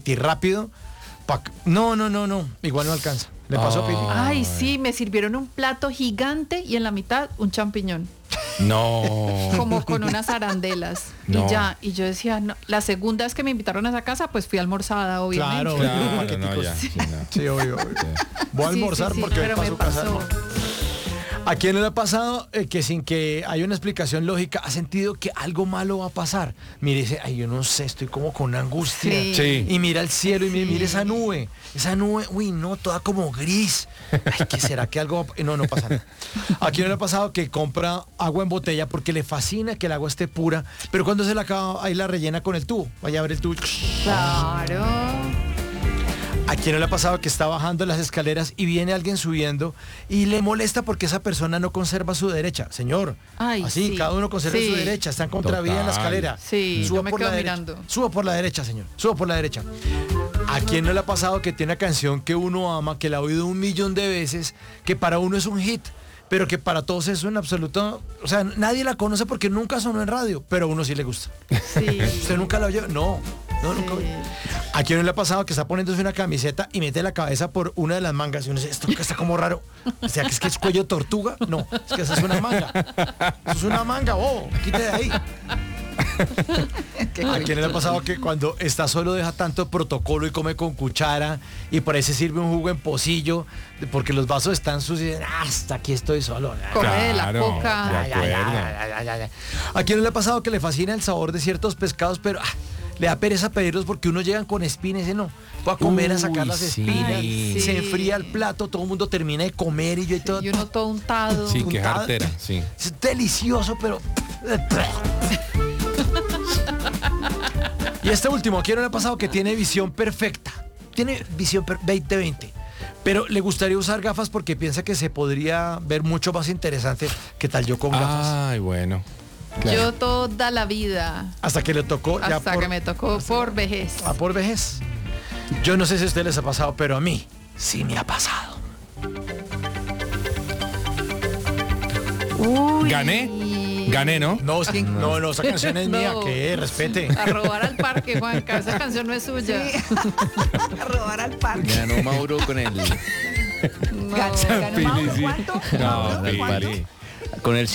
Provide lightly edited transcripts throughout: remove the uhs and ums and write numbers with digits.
rápido. No, igual no alcanza. Le pasó a Pili. Ay, sí, me sirvieron un plato gigante y en la mitad un champiñón. No. Como con unas arandelas. No. Y ya, y yo decía, no. La segunda vez que me invitaron a esa casa, pues fui almorzada, obviamente. Claro, no, ya. Sí, obvio. Voy a almorzar porque pero para me su casa pasó. no. ¿A quién le ha pasado que sin que haya una explicación lógica ha sentido que algo malo va a pasar? Mire, dice, ay, yo no sé, estoy como con angustia. Sí. Y mira el cielo y mira esa nube, uy, no, toda como gris. Ay, ¿qué será que algo va a... No pasa nada. ¿A quién le ha pasado que compra agua en botella porque le fascina que el agua esté pura, pero cuando se la acaba, ahí la rellena con el tubo? Vaya a ver el tubo. Claro. ¿A quién le ha pasado que está bajando las escaleras y viene alguien subiendo y le molesta porque esa persona no conserva su derecha? Señor, Ay, así, sí. cada uno conserva Sí. su derecha, está en contravía en la escalera. Sí, yo me por quedo la derecha. mirando. Suba por la derecha, señor, suba por la derecha. ¿A quién no le ha pasado que tiene una canción que uno ama, que la ha oído 1.000.000 de veces, que para uno es un hit, pero que para todos es un absoluto... O sea, nadie la conoce porque nunca sonó en radio, pero a uno sí le gusta. Sí. ¿Usted nunca la oyó? No, nunca. ¿A quién no le ha pasado que está poniéndose una camiseta y mete la cabeza por una de las mangas? Y uno dice, esto que está como raro. O sea, que es cuello tortuga. No, es que esa es una manga. Eso es una manga, quite de ahí. ¿A quién le ha pasado que cuando está solo deja tanto protocolo y come con cuchara y por ahí se sirve un jugo en pocillo porque los vasos están sucios y dicen, hasta aquí estoy solo? Come de la coca. De acuerdo. ¿A quién no le ha pasado que le fascina el sabor de ciertos pescados, pero le da pereza pedirlos porque unos llegan con espinas y dice, no, voy a comer a sacar las sí. espinas? Ay, sí. Se enfría el plato, todo el mundo termina de comer y yo y todo. Y uno todo untado. Sí, qué jartera, sí. Es delicioso, pero... Y este último, ¿a quién no le ha pasado que tiene visión perfecta? Tiene visión 20/20. Pero le gustaría usar gafas porque piensa que se podría ver mucho más interesante que tal yo con gafas. Ay, bueno. Claro. Yo toda la vida. Hasta que le tocó ya Hasta que me tocó por vejez. por vejez. Yo no sé si a ustedes les ha pasado, pero a mí sí me ha pasado. Uy. Gané, ¿no? No, esa canción es mía, No. que respete. A robar al parque, Juanca. Esa canción no es suya. A robar al parque. Ganó Mauro con el... ¿Ganó Mauro sí. cuánto? No, ¿Mauro Pili. cuánto? Con el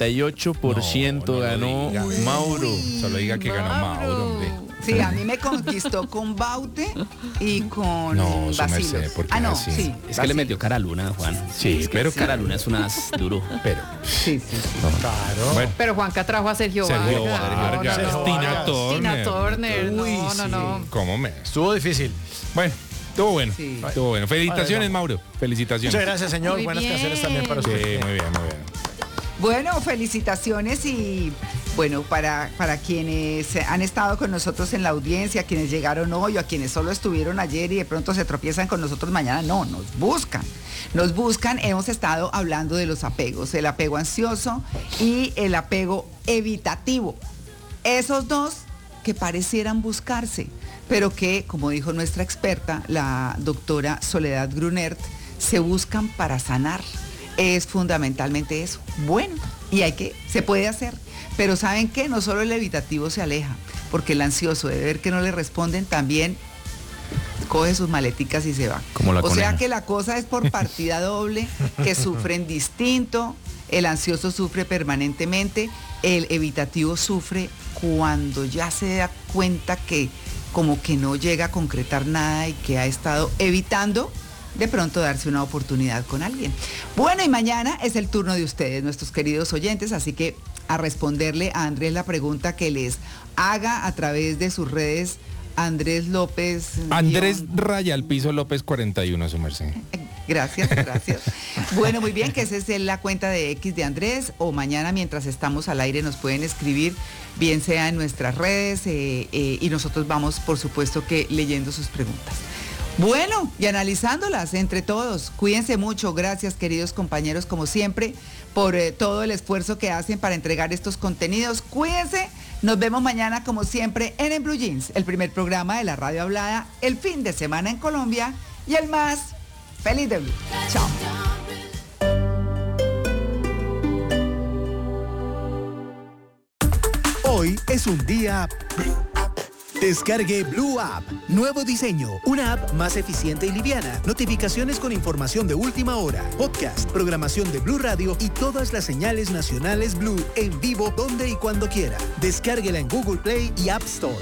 58% No, no ganó lo diga. Mauro. Solo diga que ganó Mauro, hombre. Sí, a mí me conquistó con Baute y con No, su Bacilos. merced, ¿por qué Ah, no, así? sí. Es que le Bacilos. metió cara a Luna, Juan. Sí, pero Cara a Luna es una duro. Pero, Sí. Claro. bueno. Pero Juanca trajo a Sergio Sergio Vargas. Vargas, No, Tina no, Turner. Tina Turner. Uy, No. ¿cómo me? Estuvo difícil. Bueno, estuvo bueno. Sí. Estuvo bueno. Felicitaciones, Mauro. Felicitaciones. Muchas gracias, señor. Muy Buenas bien. canciones también para Sí, usted. muy bien. Bueno, felicitaciones y bueno, para quienes han estado con nosotros en la audiencia, quienes llegaron hoy o a quienes solo estuvieron ayer y de pronto se tropiezan con nosotros mañana, no, nos buscan. Hemos estado hablando de los apegos, el apego ansioso y el apego evitativo. Esos dos que parecieran buscarse, pero que, como dijo nuestra experta, la doctora Soledad Grunert, se buscan para sanar. Es fundamentalmente eso. Bueno, y se puede hacer. Pero ¿saben qué? No solo el evitativo se aleja, porque el ansioso de ver que no le responden también coge sus maleticas y se va. Como la O sea coneja. que la cosa es por partida doble, que sufren distinto, el ansioso sufre permanentemente, el evitativo sufre cuando ya se da cuenta que como que no llega a concretar nada y que ha estado evitando de pronto darse una oportunidad con alguien. Bueno, y mañana es el turno de ustedes, nuestros queridos oyentes, así que a responderle a Andrés la pregunta que les haga a través de sus redes, Andrés López. Andrés Raya al piso López 41, su merced. Gracias. Bueno, muy bien, que esa es la cuenta de X de Andrés, o mañana mientras estamos al aire nos pueden escribir, bien sea en nuestras redes, y nosotros vamos, por supuesto, que leyendo sus preguntas. Bueno, y analizándolas entre todos. Cuídense mucho. Gracias, queridos compañeros, como siempre, por todo el esfuerzo que hacen para entregar estos contenidos. Cuídense. Nos vemos mañana, como siempre, en Blue Jeans, el primer programa de la radio hablada, el fin de semana en Colombia y el más feliz de Blue. Chao. Hoy es un día Descargue Blue App. Nuevo diseño. Una app más eficiente y liviana. Notificaciones con información de última hora. Podcast, programación de Blue Radio y todas las señales nacionales Blue en vivo donde y cuando quiera. Descárguela en Google Play y App Store.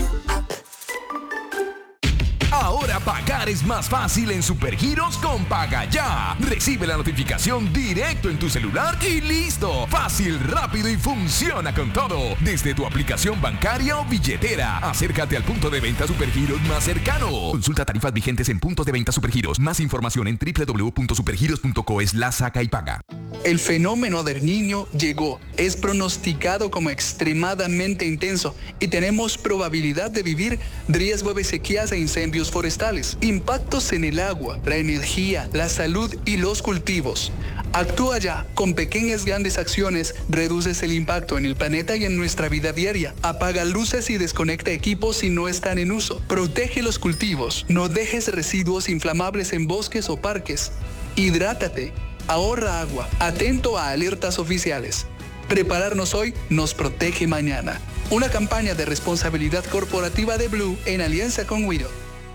Ahora pagar es más fácil en Supergiros con Paga Ya. Recibe la notificación directo en tu celular y listo. Fácil, rápido y funciona con todo. Desde tu aplicación bancaria o billetera. Acércate al punto de venta Supergiros más cercano. Consulta tarifas vigentes en puntos de venta Supergiros. Más información en www.supergiros.co/saca y paga. El fenómeno del Niño llegó. Es pronosticado como extremadamente intenso y tenemos probabilidad de vivir riesgo de sequías e incendios forestales, impactos en el agua, la energía, la salud y los cultivos. Actúa ya. Con pequeñas grandes acciones reduces el impacto en el planeta y en nuestra vida diaria. Apaga luces y desconecta equipos si no están en uso. Protege los cultivos. No dejes residuos inflamables en bosques o parques. Hidrátate. Ahorra agua. Atento a alertas oficiales. Prepararnos hoy nos protege mañana. Una campaña de responsabilidad corporativa de Blue en alianza con Wido.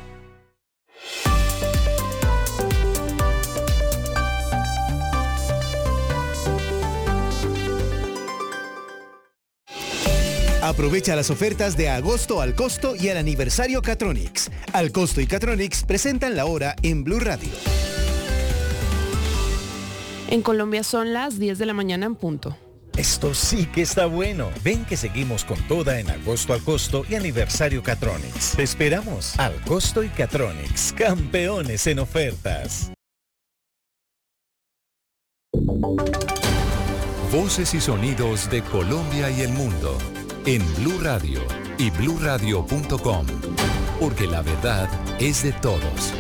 Aprovecha las ofertas de agosto al costo y al aniversario Catronics. Al costo y Catronics presentan la hora en Blue Radio. En Colombia son las 10 de la mañana en punto. Esto sí que está bueno. Ven que seguimos con toda en agosto al costo y aniversario Catronics. Te esperamos. Al costo y Catronics, campeones en ofertas. Voces y sonidos de Colombia y el mundo en Blue Radio y bluradio.com, porque la verdad es de todos.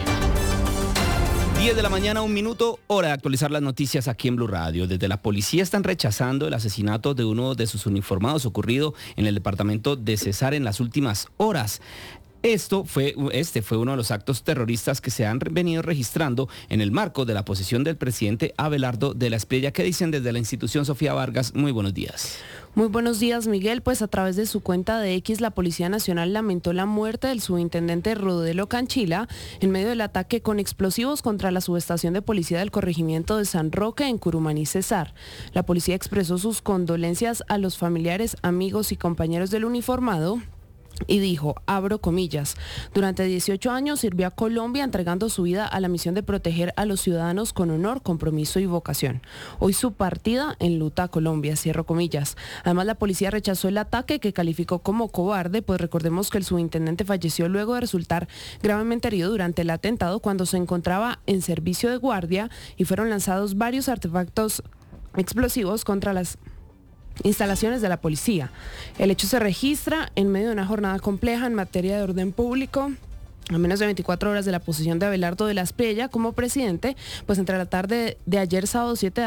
10 de la mañana, 1 minuto, hora de actualizar las noticias aquí en Blue Radio. Desde la policía están rechazando el asesinato de uno de sus uniformados ocurrido en el departamento de Cesar en las últimas horas. Este fue uno de los actos terroristas que se han venido registrando en el marco de la posesión del presidente Abelardo de la Espriella. ¿Qué dicen desde la institución Sofía Vargas? Muy buenos días. Muy buenos días, Miguel. Pues a través de su cuenta de X, la Policía Nacional lamentó la muerte del subintendente Rodelo Canchila en medio del ataque con explosivos contra la subestación de policía del corregimiento de San Roque en Curumaní, Cesar. La policía expresó sus condolencias a los familiares, amigos y compañeros del uniformado. Y dijo, abro comillas, durante 18 años sirvió a Colombia entregando su vida a la misión de proteger a los ciudadanos con honor, compromiso y vocación. Hoy su partida enluta a Colombia, cierro comillas. Además, la policía rechazó el ataque que calificó como cobarde, pues recordemos que el subintendente falleció luego de resultar gravemente herido durante el atentado cuando se encontraba en servicio de guardia y fueron lanzados varios artefactos explosivos contra las instalaciones de la policía. El hecho se registra en medio de una jornada compleja en materia de orden público. A menos de 24 horas de la posesión de Abelardo de la Espriella como presidente, pues entre la tarde de ayer sábado 7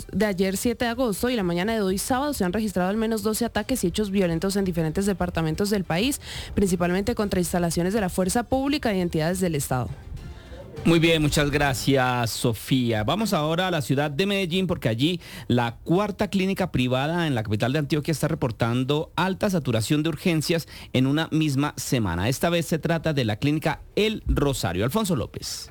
de agosto y la mañana de hoy sábado se han registrado al menos 12 ataques y hechos violentos en diferentes departamentos del país, principalmente contra instalaciones de la fuerza pública y entidades del Estado. Muy bien, muchas gracias, Sofía. Vamos ahora a la ciudad de Medellín porque allí la cuarta clínica privada en la capital de Antioquia está reportando alta saturación de urgencias en una misma semana. Esta vez se trata de la clínica El Rosario. Alfonso López.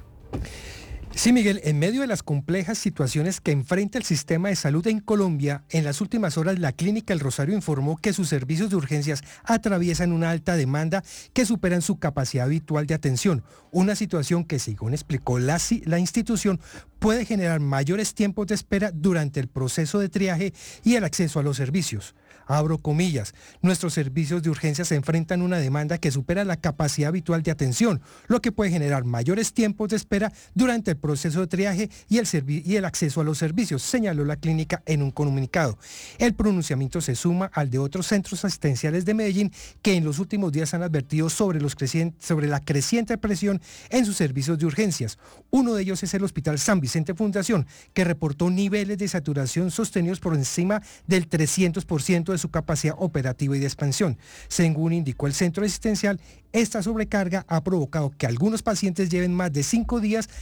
Sí, Miguel, en medio de las complejas situaciones que enfrenta el sistema de salud en Colombia, en las últimas horas la Clínica El Rosario informó que sus servicios de urgencias atraviesan una alta demanda que superan su capacidad habitual de atención, una situación que, según explicó la institución, puede generar mayores tiempos de espera durante el proceso de triaje y el acceso a los servicios. Abro comillas, nuestros servicios de urgencia se enfrentan a una demanda que supera la capacidad habitual de atención, lo que puede generar mayores tiempos de espera durante el proceso de triaje y el acceso a los servicios, señaló la clínica en un comunicado. El pronunciamiento se suma al de otros centros asistenciales de Medellín que en los últimos días han advertido sobre la creciente presión en sus servicios de urgencias. Uno de ellos es el Hospital San Vicente Fundación, que reportó niveles de saturación sostenidos por encima del 300% de su capacidad operativa y de expansión. Según indicó el centro asistencial, esta sobrecarga ha provocado que algunos pacientes lleven más de 5 días a la espera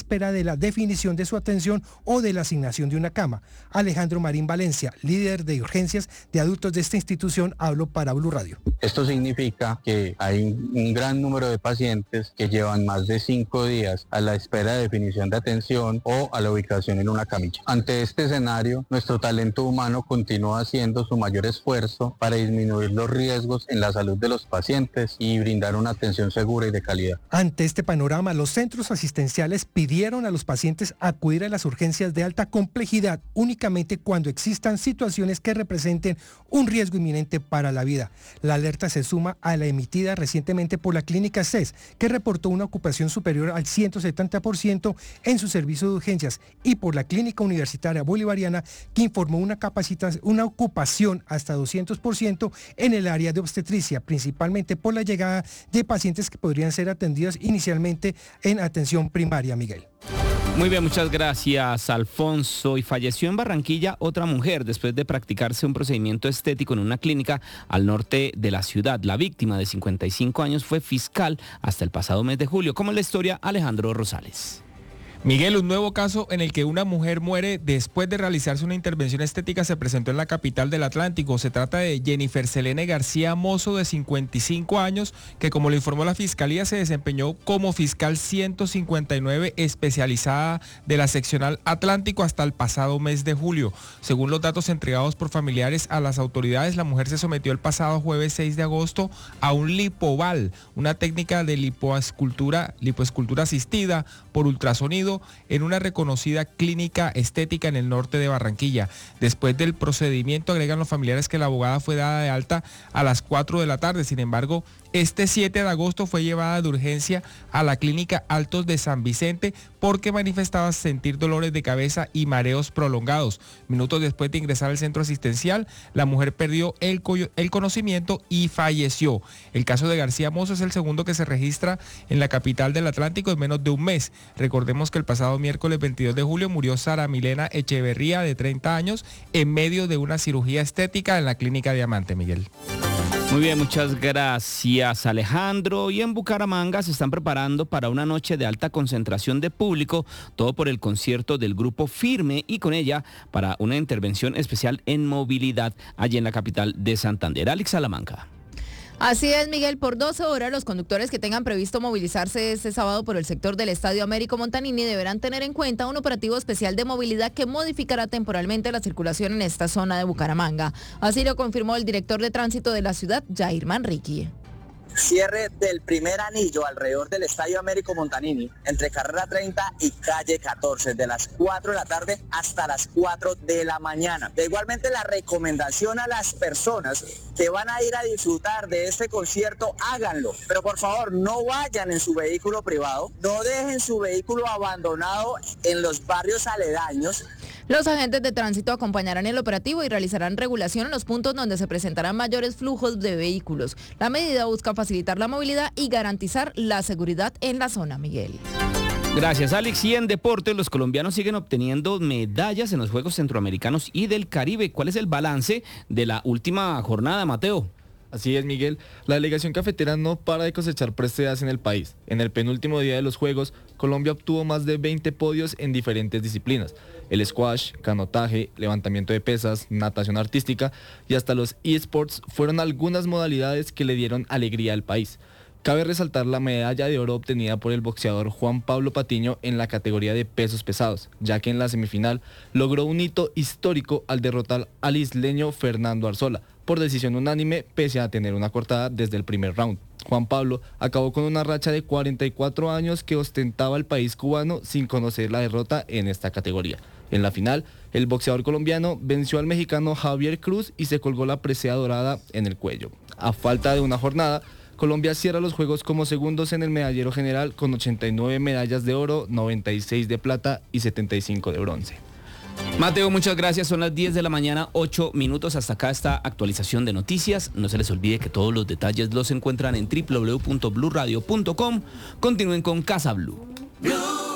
espera de la definición de su atención o de la asignación de una cama. Alejandro Marín Valencia, líder de urgencias de adultos de esta institución, habló para Blue Radio. Esto significa que hay un gran número de pacientes que llevan más de 5 días a la espera de definición de atención o a la ubicación en una camilla. Ante este escenario, nuestro talento humano continúa haciendo su mayor esfuerzo para disminuir los riesgos en la salud de los pacientes y brindar una atención segura y de calidad. Ante este panorama, los centros asistenciales pidieron a los pacientes acudir a las urgencias de alta complejidad únicamente cuando existan situaciones que representen un riesgo inminente para la vida. La alerta se suma a la emitida recientemente por la clínica CES, que reportó una ocupación superior al 170% en su servicio de urgencias, y por la clínica universitaria bolivariana, que informó una ocupación hasta 200% en el área de obstetricia, principalmente por la llegada de pacientes que podrían ser atendidos inicialmente en atención primaria, Miguel. Muy bien, muchas gracias, Alfonso. Y falleció en Barranquilla otra mujer después de practicarse un procedimiento estético en una clínica al norte de la ciudad. La víctima, de 55 años, fue fiscal hasta el pasado mes de julio. Como en la historia, Alejandro Rosales. Miguel, un nuevo caso en el que una mujer muere después de realizarse una intervención estética se presentó en la capital del Atlántico. Se trata de Jennifer Selene García Mozo, de 55 años, que, como lo informó la Fiscalía, se desempeñó como fiscal 159 especializada de la seccional Atlántico hasta el pasado mes de julio. Según los datos entregados por familiares a las autoridades, la mujer se sometió el pasado jueves 6 de agosto a un lipoval, una técnica de lipoescultura asistida por ultrasonido, en una reconocida clínica estética en el norte de Barranquilla. Después del procedimiento, agregan los familiares que la abogada fue dada de alta a las 4 de la tarde. Sin embargo, este 7 de agosto fue llevada de urgencia a la clínica Altos de San Vicente porque manifestaba sentir dolores de cabeza y mareos prolongados. Minutos después de ingresar al centro asistencial, la mujer perdió el conocimiento y falleció. El caso de García Mozo es el segundo que se registra en la capital del Atlántico en menos de un mes. Recordemos que el pasado miércoles 22 de julio murió Sara Milena Echeverría, de 30 años, en medio de una cirugía estética en la clínica Diamante, Miguel. Muy bien, muchas gracias, Alejandro. Y en Bucaramanga se están preparando para una noche de alta concentración de público, todo por el concierto del grupo Firme, y con ella para una intervención especial en movilidad allí en la capital de Santander. Alex Salamanca. Así es, Miguel, por 12 horas los conductores que tengan previsto movilizarse este sábado por el sector del Estadio Américo Montanini deberán tener en cuenta un operativo especial de movilidad que modificará temporalmente la circulación en esta zona de Bucaramanga. Así lo confirmó el director de tránsito de la ciudad, Jair Manrique. Cierre del primer anillo alrededor del Estadio Américo Montanini, entre carrera 30 y calle 14, de las 4 de la tarde hasta las 4 de la mañana. Igualmente, la recomendación a las personas que van a ir a disfrutar de este concierto, háganlo, pero por favor no vayan en su vehículo privado, no dejen su vehículo abandonado en los barrios aledaños. Los agentes de tránsito acompañarán el operativo y realizarán regulación en los puntos donde se presentarán mayores flujos de vehículos. La medida busca facilitar la movilidad y garantizar la seguridad en la zona, Miguel. Gracias, Alex. Y en deporte, los colombianos siguen obteniendo medallas en los Juegos Centroamericanos y del Caribe. ¿Cuál es el balance de la última jornada, Mateo? Así es, Miguel. La delegación cafetera no para de cosechar preseas en el país. En el penúltimo día de los Juegos, Colombia obtuvo más de 20 podios en diferentes disciplinas. El squash, canotaje, levantamiento de pesas, natación artística y hasta los eSports fueron algunas modalidades que le dieron alegría al país. Cabe resaltar la medalla de oro obtenida por el boxeador Juan Pablo Patiño en la categoría de pesos pesados, ya que en la semifinal logró un hito histórico al derrotar al isleño Fernando Arzola por decisión unánime, pese a tener una cortada desde el primer round. Juan Pablo acabó con una racha de 44 años que ostentaba el país cubano sin conocer la derrota en esta categoría. En la final, el boxeador colombiano venció al mexicano Javier Cruz y se colgó la presea dorada en el cuello. A falta de una jornada, Colombia cierra los Juegos como segundos en el medallero general con 89 medallas de oro, 96 de plata y 75 de bronce. Mateo, muchas gracias. Son las 10 de la mañana, 8 minutos. Hasta acá esta actualización de noticias. No se les olvide que todos los detalles los encuentran en www.bluradio.com. Continúen con Casa Blue. Blue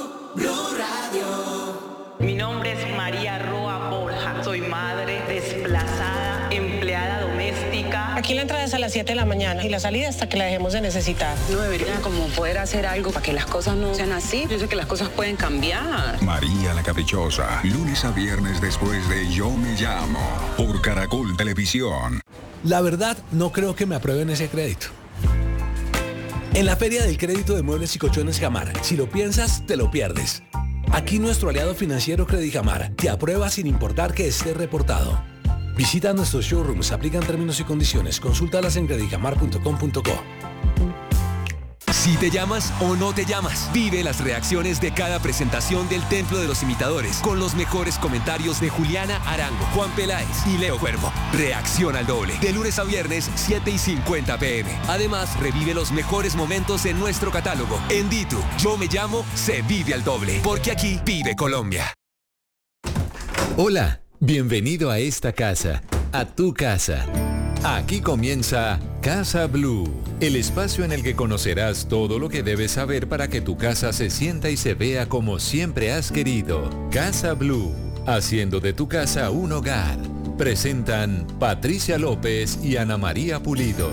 Radio. Mi nombre es María Roa Borja. Soy madre desplazada, empleada doméstica. Aquí la entrada es a las 7 de la mañana y la salida hasta que la dejemos de necesitar. No debería como poder hacer algo para que las cosas no sean así. Yo sé que las cosas pueden cambiar. María la Caprichosa, lunes a viernes después de Yo Me Llamo, por Caracol Televisión. La verdad, no creo que me aprueben ese crédito. En la Feria del Crédito de Muebles y Colchones Jamar, si lo piensas, te lo pierdes. Aquí nuestro aliado financiero Credijamar te aprueba sin importar que esté reportado. Visita nuestros showrooms, aplican términos y condiciones, consúltalas en credijamar.com.co. Si te llamas o no te llamas, vive las reacciones de cada presentación del Templo de los Imitadores con los mejores comentarios de Juliana Arango, Juan Peláez y Leo Cuervo. Reacción al doble, de lunes a viernes, 7:50 p.m. Además, revive los mejores momentos en nuestro catálogo. En Ditu, Yo Me Llamo, se vive al doble, porque aquí vive Colombia. Hola, bienvenido a esta casa, a tu casa. Aquí comienza Casa Blue, el espacio en el que conocerás todo lo que debes saber para que tu casa se sienta y se vea como siempre has querido. Casa Blue, haciendo de tu casa un hogar. Presentan Patricia López y Ana María Pulido.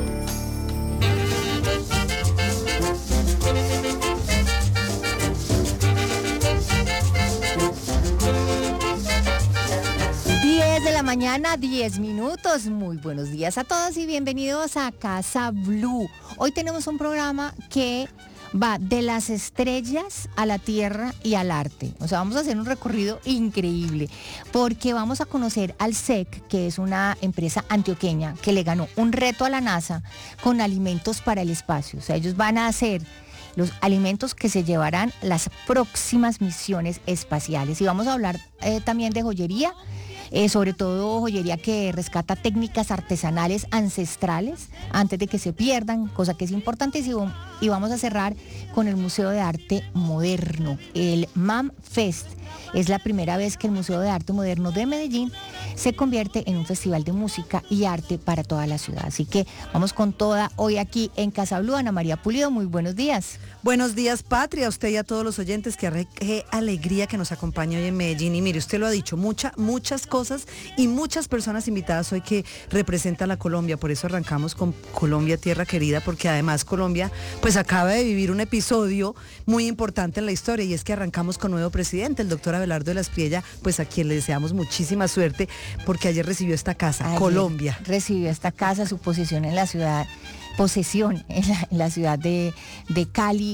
Mañana 10 minutos. Muy buenos días a todos y bienvenidos a Casa Blue. Hoy tenemos un programa que va de las estrellas a la tierra y al arte. O sea, vamos a hacer un recorrido increíble porque vamos a conocer al SEC, que es una empresa antioqueña que le ganó un reto a la NASA con alimentos para el espacio. O sea, ellos van a hacer los alimentos que se llevarán las próximas misiones espaciales. Y vamos a hablar también de joyería. Sobre todo joyería que rescata técnicas artesanales ancestrales antes de que se pierdan, cosa que es importantísimo. Y vamos a cerrar con el Museo de Arte Moderno, el MAM Fest. Es la primera vez que el Museo de Arte Moderno de Medellín se convierte en un festival de música y arte para toda la ciudad. Así que vamos con toda hoy aquí en Casa Blue. Ana María Pulido, muy buenos días. Buenos días, Patria, a usted y a todos los oyentes. Qué alegría que nos acompañe hoy en Medellín. Y mire, usted lo ha dicho, muchas cosas y muchas personas invitadas hoy que representan a Colombia. Por eso arrancamos con Colombia, tierra querida, porque además Colombia pues acaba de vivir un episodio muy importante en la historia, y es que arrancamos con nuevo presidente, el doctor Abelardo de la Espriella, pues a quien le deseamos muchísima suerte, porque ayer recibió esta casa, Colombia. Recibió esta casa, su posesión en la ciudad en la ciudad de Cali,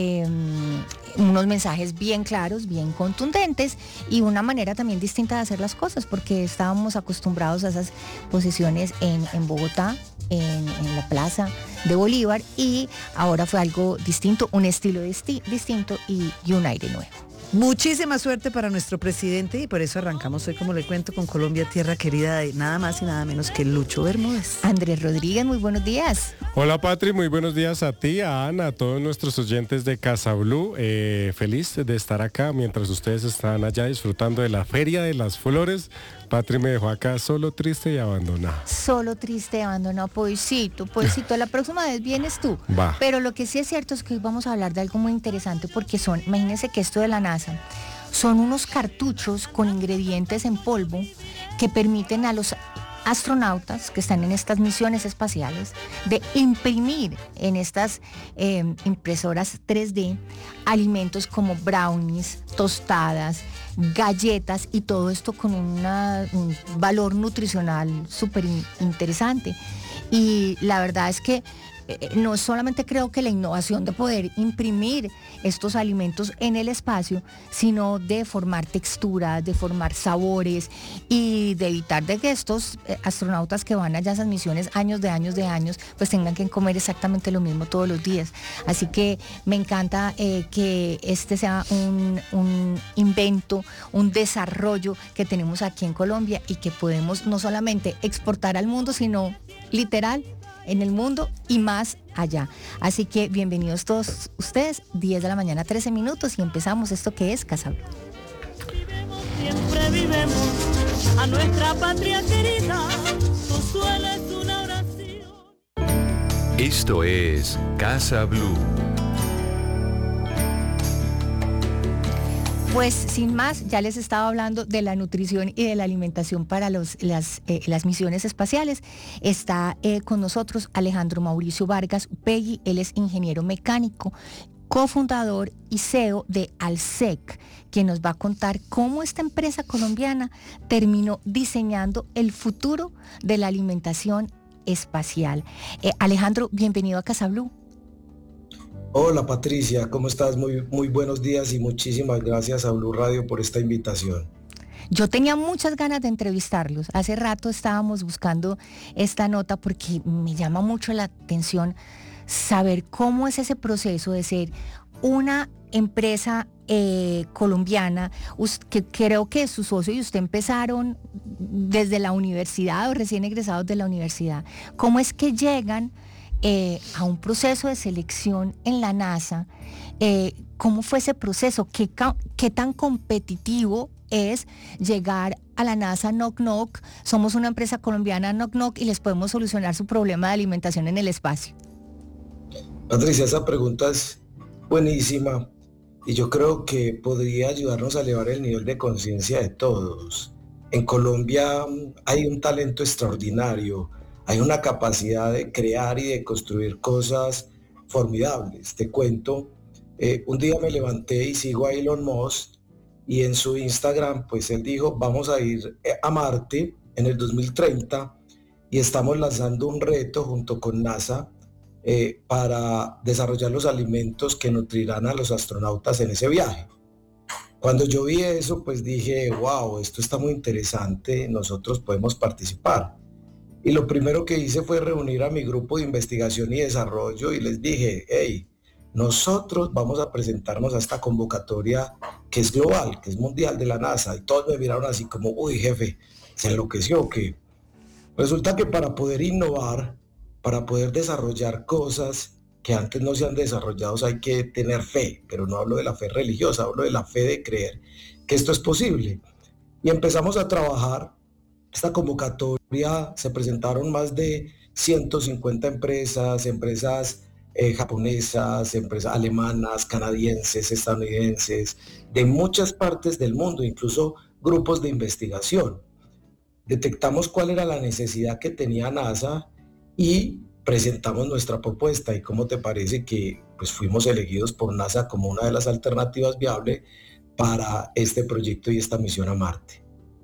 unos mensajes bien claros, bien contundentes y una manera también distinta de hacer las cosas, porque estábamos acostumbrados a esas posesiones en Bogotá, en la Plaza de Bolívar, y ahora fue algo distinto, un estilo distinto y un aire nuevo. Muchísima suerte para nuestro presidente, y por eso arrancamos hoy, como le cuento, con Colombia, tierra querida, de nada más y nada menos que Lucho Bermúdez. Andrés Rodríguez, muy buenos días. Hola Patri, muy buenos días a ti, a Ana, a todos nuestros oyentes de Casa Blue. Feliz de estar acá mientras ustedes están allá disfrutando de la Feria de las Flores. Patri me dejó acá solo, triste y abandonado. Solo, triste y abandonado, pobrecito. La próxima vez vienes tú. Va. Pero lo que sí es cierto es que hoy vamos a hablar de algo muy interesante, porque imagínense que esto de la NASA son unos cartuchos con ingredientes en polvo que permiten a los astronautas que están en estas misiones espaciales de imprimir en estas impresoras 3D alimentos como brownies, tostadas, galletas, y todo esto con un valor nutricional súper interesante. Y la verdad es que no solamente creo que la innovación de poder imprimir estos alimentos en el espacio, sino de formar texturas, de formar sabores y de evitar de que estos astronautas que van allá a esas misiones años, pues tengan que comer exactamente lo mismo todos los días. Así que me encanta que este sea un invento, un desarrollo que tenemos aquí en Colombia y que podemos no solamente exportar al mundo, sino literal en el mundo y más allá. Así que bienvenidos todos ustedes, 10 de la mañana, 13 minutos, y empezamos esto que es Casa Blue. Siempre vivemos a nuestra patria querida, tu suelo es una oración. Esto es Casa Blue. Pues sin más, ya les estaba hablando de la nutrición y de la alimentación para las misiones espaciales. Está con nosotros Alejandro Mauricio Vargas Upegui, él es ingeniero mecánico, cofundador y CEO de Alsec, quien nos va a contar cómo esta empresa colombiana terminó diseñando el futuro de la alimentación espacial. Alejandro, bienvenido a Casa Blue. Hola Patricia, ¿cómo estás? Muy buenos días y muchísimas gracias a Blue Radio por esta invitación. Yo tenía muchas ganas de entrevistarlos. Hace rato estábamos buscando esta nota porque me llama mucho la atención saber cómo es ese proceso de ser una empresa colombiana, que creo que su socio y usted empezaron desde la universidad o recién egresados de la universidad. ¿Cómo es que llegan a un proceso de selección en la NASA? ¿Cómo fue ese proceso? ¿Qué tan competitivo es llegar a la NASA knock knock? Somos una empresa colombiana knock knock y les podemos solucionar su problema de alimentación en el espacio. Patricia, esa pregunta es buenísima y yo creo que podría ayudarnos a elevar el nivel de conciencia de todos. En Colombia hay un talento extraordinario, hay una capacidad de crear y de construir cosas formidables. Te cuento, un día me levanté y sigo a Elon Musk y en su Instagram pues él dijo vamos a ir a Marte en el 2030 y estamos lanzando un reto junto con NASA para desarrollar los alimentos que nutrirán a los astronautas en ese viaje. Cuando yo vi eso pues dije wow, esto está muy interesante, nosotros podemos participar. Y lo primero que hice fue reunir a mi grupo de investigación y desarrollo y les dije, hey, nosotros vamos a presentarnos a esta convocatoria que es global, que es mundial de la NASA. Y todos me miraron así como, uy, jefe, ¿se enloqueció o qué? Resulta que para poder innovar, para poder desarrollar cosas que antes no se han desarrollado, hay que tener fe, pero no hablo de la fe religiosa, hablo de la fe de creer que esto es posible. Y empezamos a trabajar. Esta convocatoria se presentaron más de 150 empresas japonesas, empresas alemanas, canadienses, estadounidenses, de muchas partes del mundo, incluso grupos de investigación. Detectamos cuál era la necesidad que tenía NASA y presentamos nuestra propuesta. ¿Y cómo te parece que pues, fuimos elegidos por NASA como una de las alternativas viables para este proyecto y esta misión a Marte?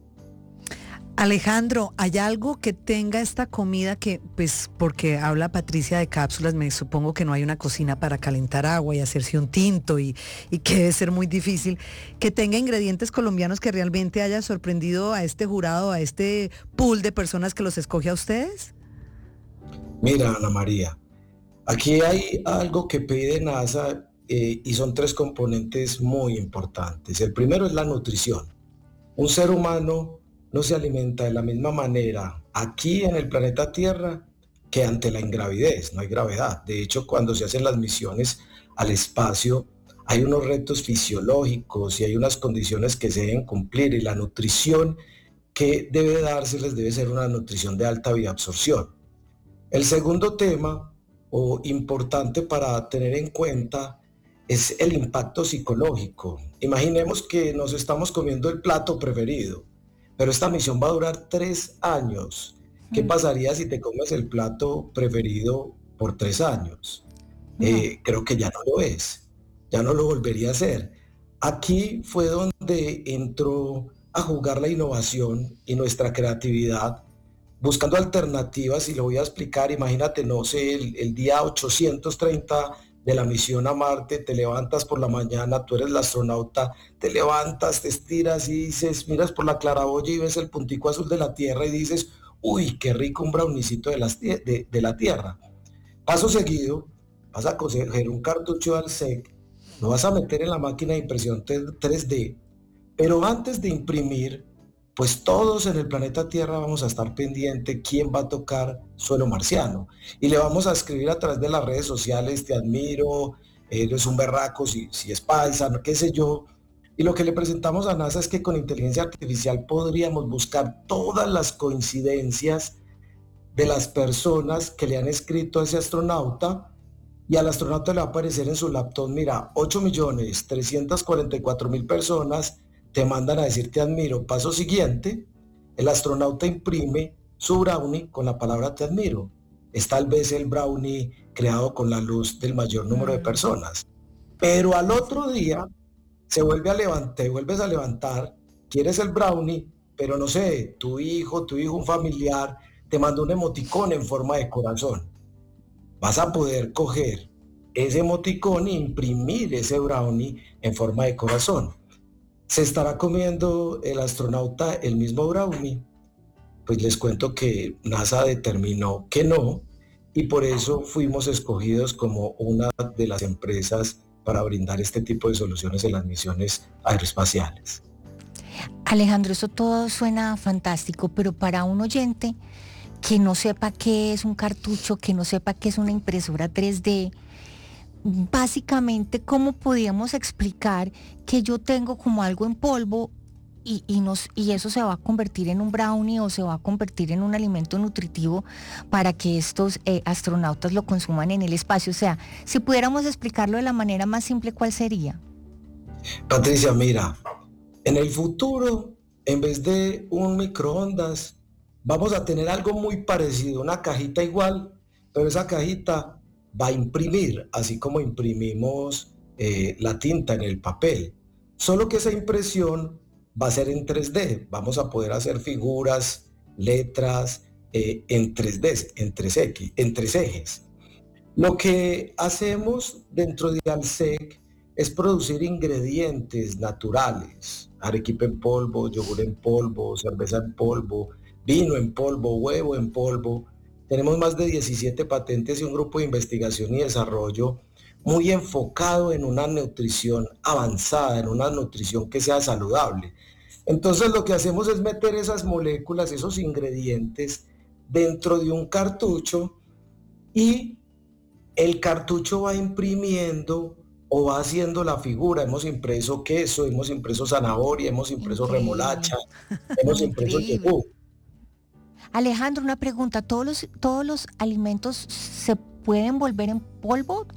Alejandro, ¿hay algo que tenga esta comida que, pues, porque habla Patricia de cápsulas, me supongo que no hay una cocina para calentar agua y hacerse un tinto y que debe ser muy difícil, que tenga ingredientes colombianos que realmente haya sorprendido a este jurado, a este pool de personas que los escoge a ustedes? Mira, Ana María, aquí hay algo que pide NASA y son 3 componentes muy importantes. El primero es la nutrición. Un ser humano no se alimenta de la misma manera aquí en el planeta Tierra que ante la ingravidez, no hay gravedad. De hecho, cuando se hacen las misiones al espacio, hay unos retos fisiológicos y hay unas condiciones que se deben cumplir y la nutrición que debe dárseles debe ser una nutrición de alta bioabsorción. El segundo tema, o importante para tener en cuenta, es el impacto psicológico. Imaginemos que nos estamos comiendo el plato preferido, pero esta misión va a durar 3 años. ¿Qué pasaría si te comes el plato preferido por 3 años? Creo que ya no lo es, ya no lo volvería a hacer. Aquí fue donde entró a jugar la innovación y nuestra creatividad, buscando alternativas, y lo voy a explicar. Imagínate, no sé, el día 830 de la misión a Marte, te levantas por la mañana, tú eres la astronauta, te levantas, te estiras y dices, miras por la claraboya y ves el puntico azul de la Tierra y dices, uy, qué rico un brownicito de la Tierra. Paso seguido, vas a coger un cartucho de Alsec, lo vas a meter en la máquina de impresión 3D, pero antes de imprimir, pues todos en el planeta Tierra vamos a estar pendiente quién va a tocar suelo marciano. Y le vamos a escribir a través de las redes sociales, te admiro, eres un berraco, si es paisa, qué sé yo. Y lo que le presentamos a NASA es que con inteligencia artificial podríamos buscar todas las coincidencias de las personas que le han escrito a ese astronauta y al astronauta le va a aparecer en su laptop, mira, 8.344.000 personas te mandan a decir te admiro. Paso siguiente, el astronauta imprime su brownie con la palabra te admiro. Es tal vez el brownie creado con la luz del mayor número de personas. Pero al otro día se vuelve a levantar, te vuelves a levantar, quieres el brownie, pero no sé, tu hijo, un familiar, te manda un emoticón en forma de corazón. Vas a poder coger ese emoticón e imprimir ese brownie en forma de corazón. ¿Se estará comiendo el astronauta el mismo brownie? Pues les cuento que NASA determinó que no, y por eso fuimos escogidos como una de las empresas para brindar este tipo de soluciones en las misiones aeroespaciales. Alejandro, eso todo suena fantástico, pero para un oyente que no sepa qué es un cartucho, que no sepa qué es una impresora 3D, básicamente, ¿cómo podríamos explicar que yo tengo como algo en polvo y eso se va a convertir en un brownie o se va a convertir en un alimento nutritivo para que estos astronautas lo consuman en el espacio? O sea, si pudiéramos explicarlo de la manera más simple, ¿cuál sería? Patricia, mira, en el futuro, en vez de un microondas, vamos a tener algo muy parecido, una cajita igual, pero esa cajita va a imprimir, así como imprimimos la tinta en el papel. Solo que esa impresión va a ser en 3D. Vamos a poder hacer figuras, letras en 3D, en 3 ejes. Lo que hacemos dentro de Alsec es producir ingredientes naturales. Arequipe en polvo, yogur en polvo, cerveza en polvo, vino en polvo, huevo en polvo. Tenemos más de 17 patentes y un grupo de investigación y desarrollo muy enfocado en una nutrición avanzada, en una nutrición que sea saludable. Entonces lo que hacemos es meter esas moléculas, esos ingredientes dentro de un cartucho, y el cartucho va imprimiendo o va haciendo la figura. Hemos impreso queso, hemos impreso zanahoria, hemos impreso remolacha, hemos impreso yogur. Alejandro, una pregunta, ¿todos los alimentos se pueden volver en polvo?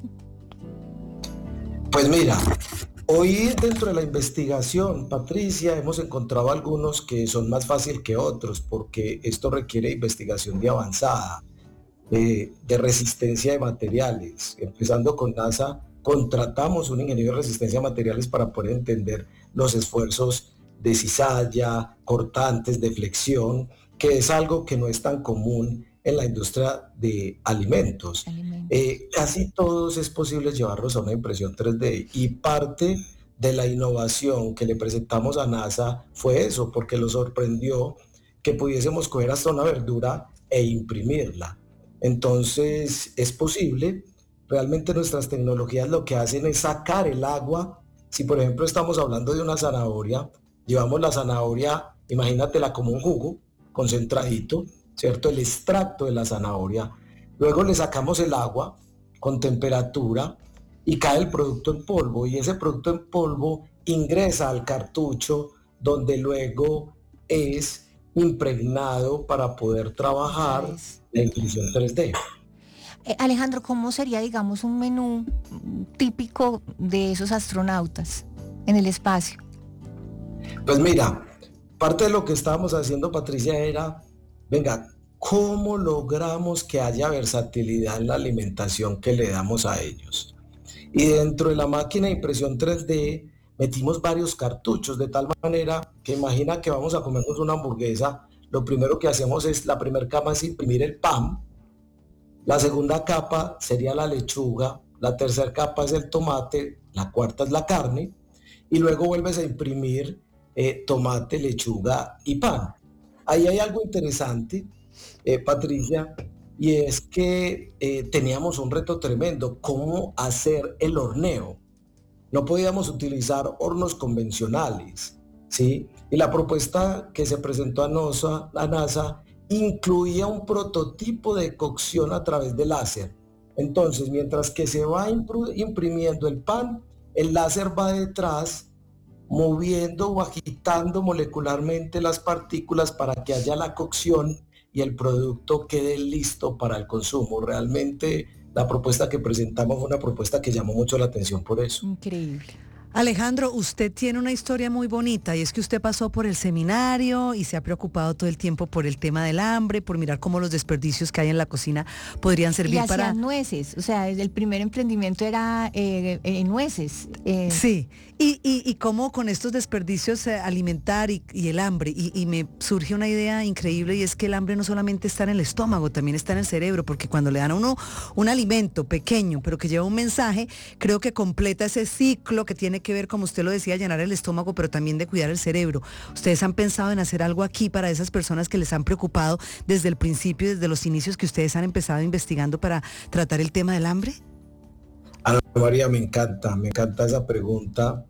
Pues mira, hoy dentro de la investigación, Patricia, hemos encontrado algunos que son más fáciles que otros, porque esto requiere investigación de avanzada, de resistencia de materiales. Empezando con NASA, contratamos un ingeniero de resistencia de materiales para poder entender los esfuerzos de cizalla, cortantes, de flexión, que es algo que no es tan común en la industria de alimentos. Casi todos es posible llevarlos a una impresión 3D, y parte de la innovación que le presentamos a NASA fue eso, porque lo sorprendió que pudiésemos coger hasta una verdura e imprimirla. Entonces es posible. Realmente nuestras tecnologías lo que hacen es sacar el agua. Si por ejemplo estamos hablando de una zanahoria, llevamos la zanahoria, imagínatela como un jugo concentradito, ¿cierto? El extracto de la zanahoria. Luego le sacamos el agua con temperatura y cae el producto en polvo, y ese producto en polvo ingresa al cartucho, donde luego es impregnado para poder trabajar la impresión 3D. Alejandro, ¿cómo sería, digamos, un menú típico de esos astronautas en el espacio? Pues mira, parte de lo que estábamos haciendo, Patricia, era, venga, ¿cómo logramos que haya versatilidad en la alimentación que le damos a ellos? Y dentro de la máquina de impresión 3D metimos varios cartuchos, de tal manera que imagina que vamos a comernos una hamburguesa, lo primero que hacemos es, la primera capa es imprimir el pan, la segunda capa sería la lechuga, la tercera capa es el tomate, la cuarta es la carne, y luego vuelves a imprimir tomate, lechuga y pan. Ahí hay algo interesante, Patricia, y es que teníamos un reto tremendo: cómo hacer el horneo. No podíamos utilizar hornos convencionales, ¿sí? Y la propuesta que se presentó a NASA incluía un prototipo de cocción a través de láser. Entonces, mientras que se va imprimiendo el pan, el láser va detrás moviendo o agitando molecularmente las partículas para que haya la cocción y el producto quede listo para el consumo. Realmente la propuesta que presentamos fue una propuesta que llamó mucho la atención por eso. Increíble. Alejandro, usted tiene una historia muy bonita y es que usted pasó por el seminario y se ha preocupado todo el tiempo por el tema del hambre, por mirar cómo los desperdicios que hay en la cocina podrían servir y para... nueces, o sea, el primer emprendimiento era nueces. Sí, y cómo con estos desperdicios alimentar y el hambre, y me surge una idea increíble y es que el hambre no solamente está en el estómago, también está en el cerebro, porque cuando le dan a uno un alimento pequeño, pero que lleva un mensaje, creo que completa ese ciclo que tiene que ver, como usted lo decía, llenar el estómago, pero también de cuidar el cerebro. ¿Ustedes han pensado en hacer algo aquí para esas personas que les han preocupado desde el principio, desde los inicios que ustedes han empezado investigando para tratar el tema del hambre? Ana María, me encanta esa pregunta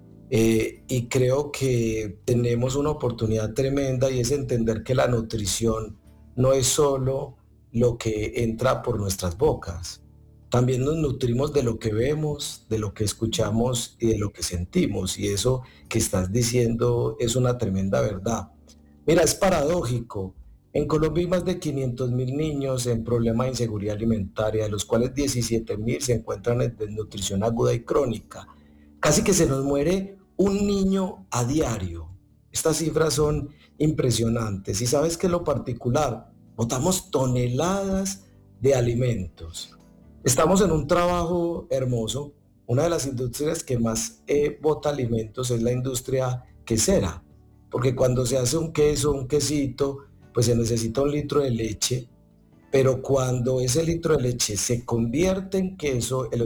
y creo que tenemos una oportunidad tremenda y es entender que la nutrición no es solo lo que entra por nuestras bocas. También nos nutrimos de lo que vemos, de lo que escuchamos y de lo que sentimos. Y eso que estás diciendo es una tremenda verdad. Mira, es paradójico. En Colombia hay más de 500.000 niños en problema de inseguridad alimentaria, de los cuales 17.000 se encuentran en desnutrición aguda y crónica. Casi que se nos muere un niño a diario. Estas cifras son impresionantes. ¿Y sabes qué es lo particular? Botamos toneladas de alimentos. Estamos en un trabajo hermoso. Una de las industrias que más bota alimentos es la industria quesera, porque cuando se hace un queso, un quesito, pues se necesita 1 litro de leche, pero cuando ese litro de leche se convierte en queso, el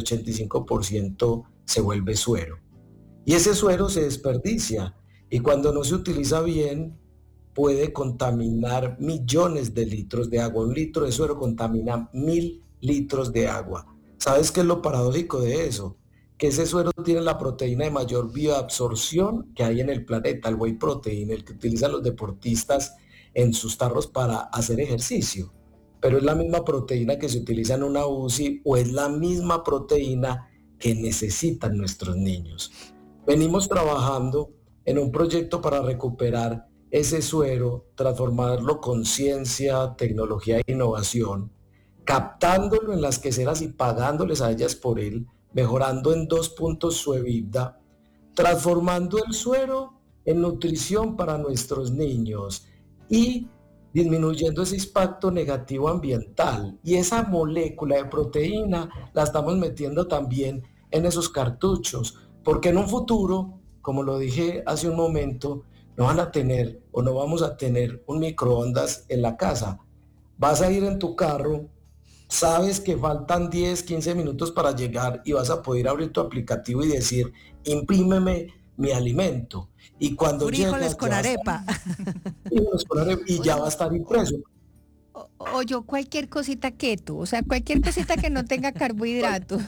85% se vuelve suero. Y ese suero se desperdicia, y cuando no se utiliza bien, puede contaminar millones de litros de agua. 1 litro de suero contamina 1000 litros de agua. ¿Sabes qué es lo paradójico de eso? Que ese suero tiene la proteína de mayor bioabsorción que hay en el planeta, el whey protein, el que utilizan los deportistas en sus tarros para hacer ejercicio. Pero es la misma proteína que se utiliza en una UCI o es la misma proteína que necesitan nuestros niños. Venimos trabajando en un proyecto para recuperar ese suero, transformarlo con ciencia, tecnología e innovación, captándolo en las queseras y pagándoles a ellas por él, mejorando en 2 puntos su EBITDA, transformando el suero en nutrición para nuestros niños y disminuyendo ese impacto negativo ambiental. Y esa molécula de proteína la estamos metiendo también en esos cartuchos, porque en un futuro, como lo dije hace un momento, no van a tener o no vamos a tener un microondas en la casa. Vas a ir en tu carro, sabes que faltan 10, 15 minutos para llegar y vas a poder abrir tu aplicativo y decir, imprímeme mi alimento. Y cuando frijoles con arepa. Y ya va a estar impreso. O yo cualquier cosita keto, o sea, cualquier cosita que no tenga carbohidratos.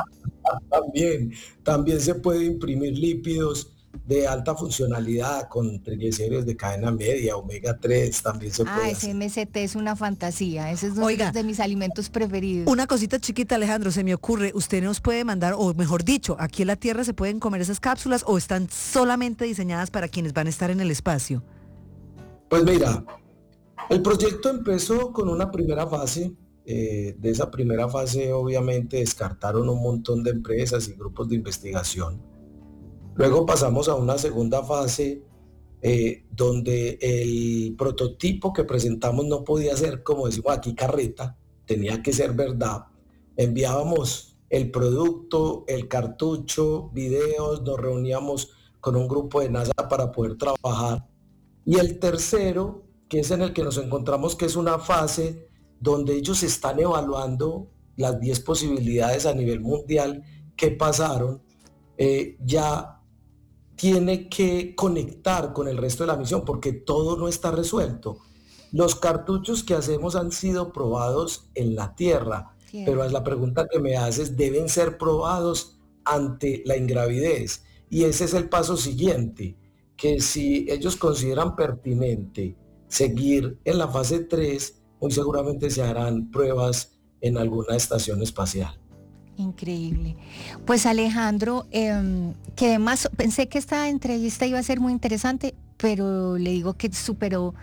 También se puede imprimir lípidos de alta funcionalidad con triglicéridos de cadena media, omega 3, también se puede ese MCT es una fantasía, ese es uno de mis alimentos preferidos. Una cosita chiquita, Alejandro, se me ocurre, usted nos puede mandar, o mejor dicho, aquí en la Tierra se pueden comer esas cápsulas o están solamente diseñadas para quienes van a estar en el espacio. Pues mira, el proyecto empezó con una primera fase. De esa primera fase obviamente descartaron un montón de empresas y grupos de investigación. Luego pasamos a una segunda fase donde el prototipo que presentamos no podía ser, como decimos aquí, carreta, tenía que ser verdad. Enviábamos el producto, el cartucho, videos, nos reuníamos con un grupo de NASA para poder trabajar. Y el tercero, que es en el que nos encontramos, que es una fase donde ellos están evaluando las 10 posibilidades a nivel mundial que pasaron, ya tiene que conectar con el resto de la misión porque todo no está resuelto. Los cartuchos que hacemos han sido probados en la Tierra, pero la pregunta que me haces, deben ser probados ante la ingravidez. Y ese es el paso siguiente, que si ellos consideran pertinente seguir en la fase 3, muy seguramente se harán pruebas en alguna estación espacial. Increíble. Pues Alejandro, que además pensé que esta entrevista iba a ser muy interesante, pero le digo que superó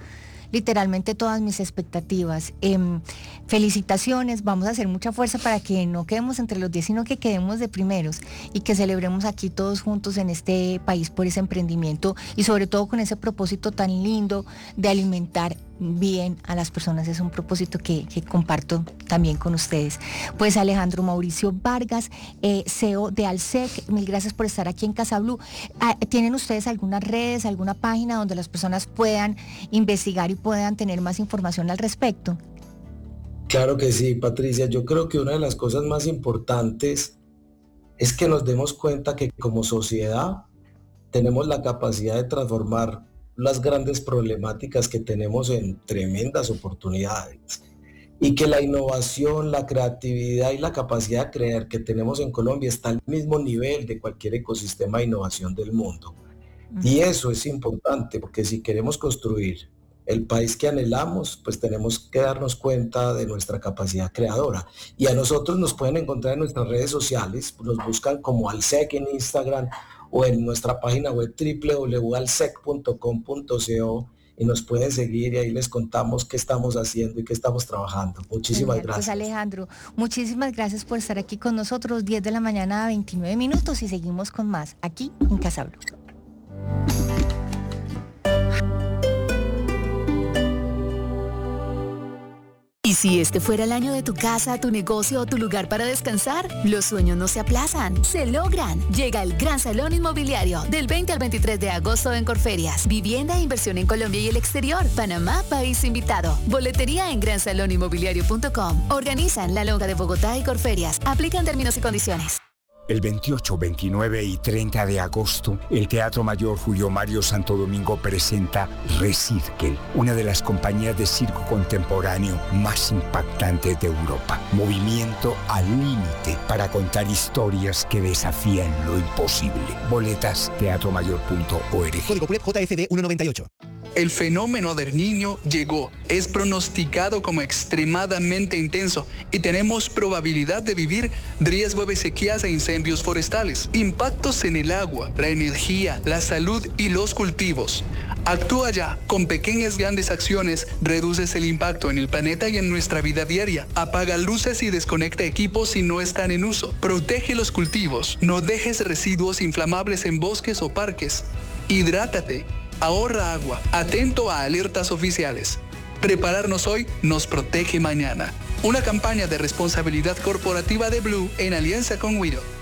literalmente todas mis expectativas. Felicitaciones, vamos a hacer mucha fuerza para que no quedemos entre los 10, sino que quedemos de primeros y que celebremos aquí todos juntos en este país por ese emprendimiento y sobre todo con ese propósito tan lindo de alimentar bien a las personas. Es un propósito que comparto también con ustedes. Pues Alejandro Mauricio Vargas, CEO de Alsec, mil gracias por estar aquí en Casa Blue. ¿Tienen ustedes algunas redes, alguna página donde las personas puedan investigar y puedan tener más información al respecto? Claro que sí, Patricia. Yo creo que una de las cosas más importantes es que nos demos cuenta que como sociedad tenemos la capacidad de transformar las grandes problemáticas que tenemos en tremendas oportunidades y que la innovación, la creatividad y la capacidad de creer que tenemos en Colombia está al mismo nivel de cualquier ecosistema de innovación del mundo. Y eso es importante porque si queremos construir el país que anhelamos, pues tenemos que darnos cuenta de nuestra capacidad creadora. Y a nosotros nos pueden encontrar en nuestras redes sociales, nos buscan como Alsec en Instagram o en nuestra página web www.alsec.com.co y nos pueden seguir y ahí les contamos qué estamos haciendo y qué estamos trabajando. Muchísimas gracias. Pues Alejandro, muchísimas gracias por estar aquí con nosotros, 10 de la mañana a 29 minutos y seguimos con más aquí en Casa Blue. ¿Y si este fuera el año de tu casa, tu negocio o tu lugar para descansar? Los sueños no se aplazan, se logran. Llega el Gran Salón Inmobiliario del 20 al 23 de agosto en Corferias. Vivienda e inversión en Colombia y el exterior. Panamá, país invitado. Boletería en gransalóninmobiliario.com. Organizan La Lonja de Bogotá y Corferias. Aplican términos y condiciones. El 28, 29 y 30 de agosto, el Teatro Mayor Julio Mario Santo Domingo presenta Recirkel, una de las compañías de circo contemporáneo más impactantes de Europa. Movimiento al límite para contar historias que desafían lo imposible. Boletas teatromayor.org. Código PULEP JFD 198. El fenómeno del Niño llegó. Es pronosticado como extremadamente intenso y tenemos probabilidad de vivir riesgo de sequías e incendios forestales, impactos en el agua, la energía, la salud y los cultivos. Actúa ya. Con pequeñas grandes acciones reduces el impacto en el planeta y en nuestra vida diaria. Apaga luces y desconecta equipos si no están en uso. Protege los cultivos. No dejes residuos inflamables en bosques o parques. Hidrátate. Ahorra agua. Atento a alertas oficiales. Prepararnos hoy nos protege mañana. Una campaña de responsabilidad corporativa de Blue en alianza con Wido.